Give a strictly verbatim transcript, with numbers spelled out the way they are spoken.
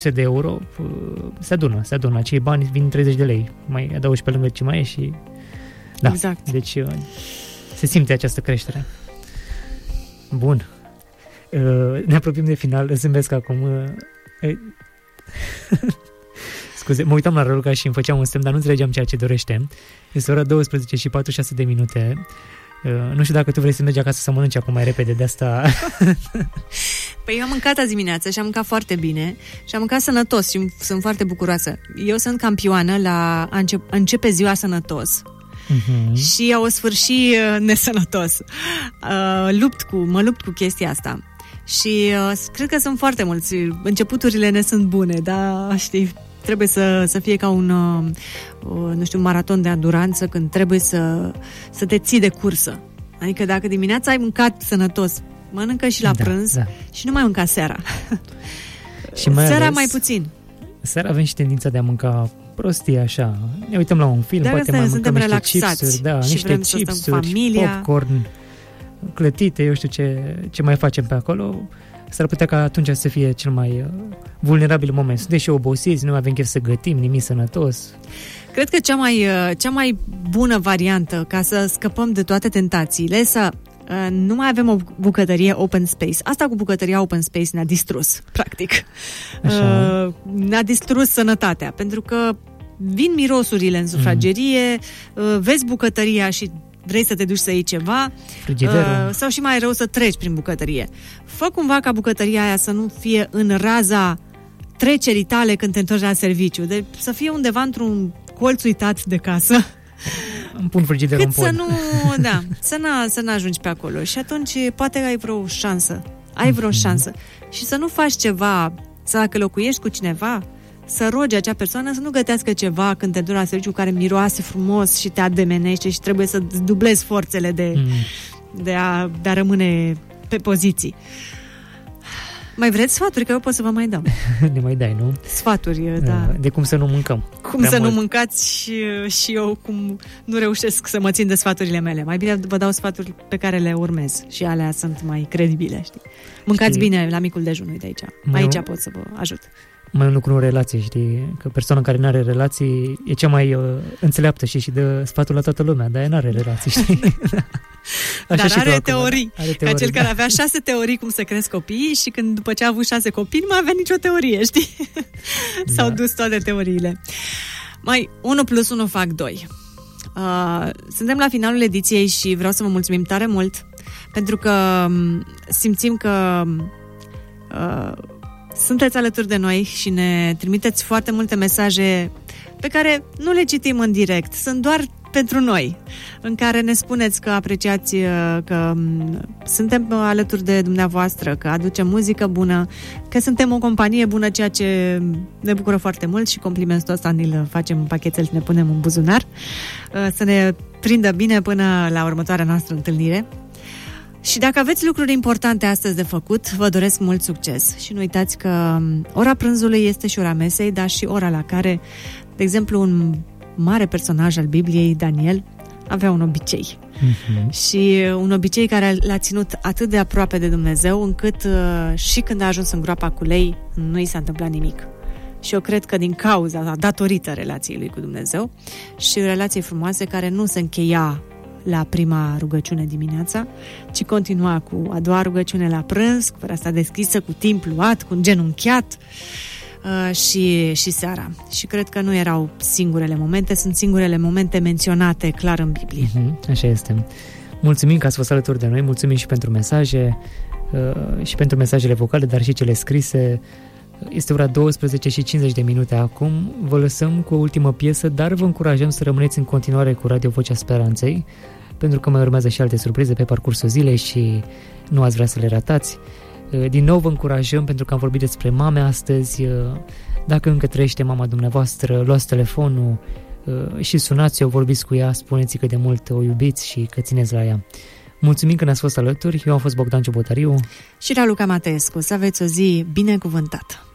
de euro, se adună, se adună. Acei bani vin treizeci de lei. Mai adaugi pe lângă ce mai e și... Da, exact. Deci se simte această creștere. Bun. Ne apropiem de final. Zâmbesc acum. Scuze, mă uitam la Raluca și îmi făceam un semn, dar nu înțelegeam ceea ce dorește. Este ora douăsprezece și patruzeci și șase de minute. Uh, nu știu dacă tu vrei să mergi acasă să mănânci acum mai repede, de asta... Păi eu am mâncat azi dimineață și am mâncat foarte bine și am mâncat sănătos și sunt foarte bucuroasă. Eu sunt campioană la a începe, începe ziua sănătos uh-huh. și a o sfârși nesănătos. Uh, lupt cu, mă lupt cu chestia asta. Și uh, cred că sunt foarte mulți. Începuturile ne sunt bune, dar știi... Trebuie să, să fie ca un, uh, nu știu, un maraton de anduranță când trebuie să, să te ții de cursă. Adică dacă dimineața ai mâncat sănătos, mănâncă și la da, prânz da. Și nu mai mânca seara. Și mai seara ales, mai puțin. Seara avem și tendința de a mânca prostie, așa. Ne uităm la un film, Dar poate mai mâncăm niște chipsuri, da, și niște chipsuri, popcorn, clătite, eu știu ce, ce mai facem pe acolo. S-ar putea ca atunci să fie cel mai vulnerabil moment. Suntem și obosiți, nu avem chef să gătim nimic sănătos. Cred că cea mai, cea mai bună variantă ca să scăpăm de toate tentațiile să uh, nu mai avem o bucătărie open space. Asta cu bucătăria open space ne-a distrus, practic. Uh, ne-a distrus sănătatea, pentru că vin mirosurile în sufragerie, mm. uh, vezi bucătăria și vrei să te duci să iei ceva uh, sau și mai rău să treci prin bucătărie. Fă cumva ca bucătăria aia să nu fie în raza trecerii tale când te întorci la serviciu. Deci să fie undeva într-un colț uitat de casă. Îmi pun frigiderul în pod. Cât să nu, da, să n- să n-ajungi pe acolo. Și atunci poate ai vreo șansă. Ai vreo șansă. Și să nu faci ceva, să dacă locuiești cu cineva, să rogi acea persoană să nu gătească ceva când te duci la serviciu care miroase frumos și te ademenește și trebuie să dublezi forțele de, mm. de, a, de a rămâne pe poziții. Mai vreți sfaturi? Că eu pot să vă mai dau. Ne mai dai, nu? Sfaturi, da. De cum să nu mâncăm. Cum Prea să mult. nu mâncați și, și eu cum nu reușesc să mă țin de sfaturile mele. Mai bine vă dau sfaturi pe care le urmez și alea sunt mai credibile, știi? Mâncați știi? Bine la micul dejun, uite aici. Mai aici pot să vă ajut. Mai un lucru în relație, știi? Că persoana care nu are relații e cea mai uh, înțeleaptă și și dă sfatul la toată lumea, dar ea nu are relații, știi? Așa dar are teorii, are teorii, ca cel da. care avea șase teorii cum să cresc copiii și când după ce a avut șase copii nu mai avea nicio teorie, știi? Da. S-au dus toate teoriile. Mai, unu plus unu fac doi. Uh, suntem la finalul ediției și vreau să vă mulțumim tare mult pentru că simțim că uh, sunteți alături de noi și ne trimiteți foarte multe mesaje pe care nu le citim în direct, sunt doar pentru noi, în care ne spuneți că apreciați, că suntem alături de dumneavoastră, că aducem muzică bună, că suntem o companie bună, ceea ce ne bucură foarte mult și complimentul ăsta ne-l facem în pachetel și ne punem în buzunar, să ne prindă bine până la următoarea noastră întâlnire. Și dacă aveți lucruri importante astăzi de făcut, vă doresc mult succes și nu uitați că ora prânzului este și ora mesei, dar și ora la care, de exemplu, un mare personaj al Bibliei, Daniel, avea un obicei. Uh-huh. Și un obicei care l-a ținut atât de aproape de Dumnezeu, încât uh, și când a ajuns în groapa cu lei, nu i s-a întâmplat nimic. Și eu cred că din cauza, datorită relației lui cu Dumnezeu și relații frumoase care nu se încheia la prima rugăciune dimineața, ci continua cu a doua rugăciune la prânz, cu asta deschisă, cu timp luat, cu un genunchiat uh, și, și seara. Și cred că nu erau singurele momente, sunt singurele momente menționate clar în Biblie. Uh-huh, așa este. Mulțumim că ați fost alături de noi, mulțumim și pentru mesaje uh, și pentru mesajele vocale, dar și cele scrise. Este ora douăsprezece și cincizeci de minute acum. Vă lăsăm cu o ultimă piesă, dar vă încurajăm să rămâneți în continuare cu Radio Vocea Speranței, pentru că mai urmează și alte surprize pe parcursul zilei și nu ați vrea să le ratați. Din nou vă încurajăm, pentru că am vorbit despre mame astăzi. Dacă încă trăiește mama dumneavoastră, luați telefonul și sunați-o, vorbiți cu ea, spuneți că de mult o iubiți și că țineți la ea. Mulțumim că ne-ați fost alături. Eu am fost Bogdan Ciobotariu și Raluca Mateescu. Să aveți o zi binecuvântată.